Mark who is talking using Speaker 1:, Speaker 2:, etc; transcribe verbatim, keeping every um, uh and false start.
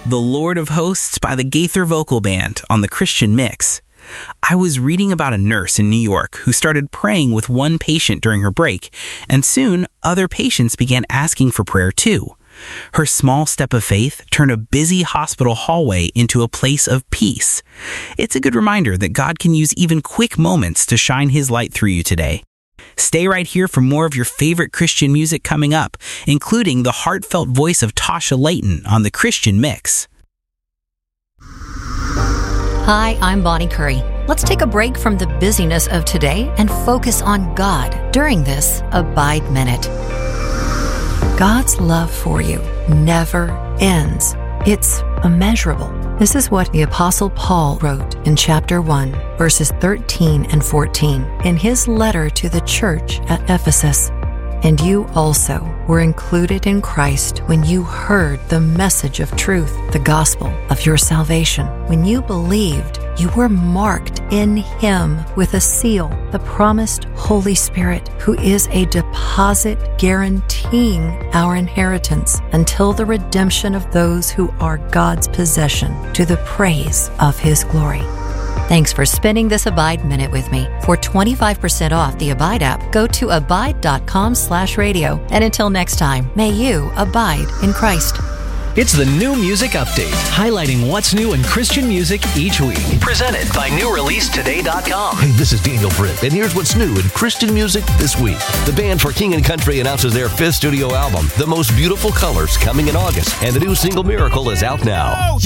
Speaker 1: The Lord of Hosts by the Gaither Vocal Band on the Christian Mix. I was reading about a nurse in New York who started praying with one patient during her break, and soon other patients began asking for prayer too. Her small step of faith turned a busy hospital hallway into a place of peace. It's a good reminder that God can use even quick moments to shine His light through you today. Stay right here for more of your favorite Christian music coming up, including the heartfelt voice of Tasha Layton on the Christian Mix.
Speaker 2: Hi, I'm Bonnie Curry. Let's take a break from the busyness of today and focus on God during this Abide Minute. God's love for you never ends. It's immeasurable. This is what the Apostle Paul wrote in chapter one, verses thirteen and fourteen, in his letter to the church at Ephesus. And you also were included in Christ when you heard the message of truth, the gospel of your salvation. When you believed, you were marked in Him with a seal, the promised Holy Spirit, who is a deposit guaranteeing our inheritance until the redemption of those who are God's possession, to the praise of His glory. Thanks for spending this Abide Minute with me. For twenty-five percent off the Abide app, go to abide.com slash radio. And until next time, may you abide in Christ.
Speaker 3: It's the New Music Update, highlighting what's new in Christian music each week. Presented by new release today dot com.
Speaker 4: Hey, this is Daniel Britt, and here's what's new in Christian music this week. The band for King and Country announces their fifth studio album, The Most Beautiful Colors, coming in August, and the new single Miracle is out now.